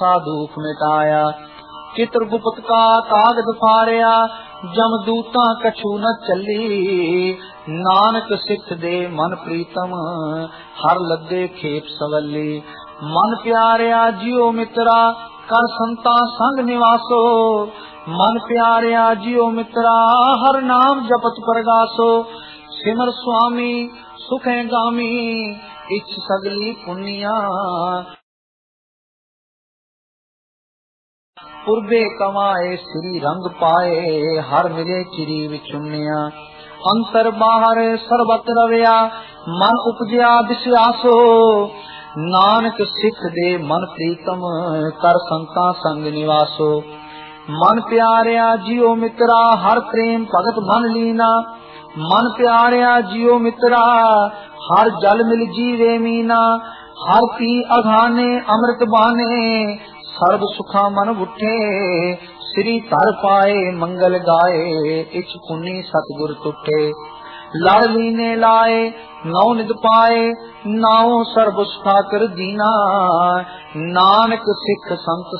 सा दुख मिटाया। चित्रगुप्त का कागज फाड़िया जमदूता कछु न चली। नानक सिख दे मन प्रीतम हर लगे खेप सवली। मन प्यारिया जियो मित्रा कर संता संग निवासो। मन प्यारिया जियो मित्रा हर नाम जपत परगासो। सिमर स्वामी सुखे गामी इच सगली पुनिया। पुरबे कमाए श्री रंग पाए हर मिले चिरी विचुनिया। अंतर बाहर सरबत रविया मन उपजया विश्वासो। नानक सिख दे मन प्रीतम कर संता संग निवासो। मन प्यारिया जियो मित्रा हर प्रेम भगत मन लीना। मन प्यारिया जियो मित्रा हर जल मिल जीवे मीना। हर पी अघाने अमृत बाने सर्व सुखा मन उठे। श्री धर पाए मंगल गाए इच पुनि सतगुर तुठे। लड़ लीने लाए नौ निद पाए नाओ सर्व सुखा कर दीना। नानक सिख संत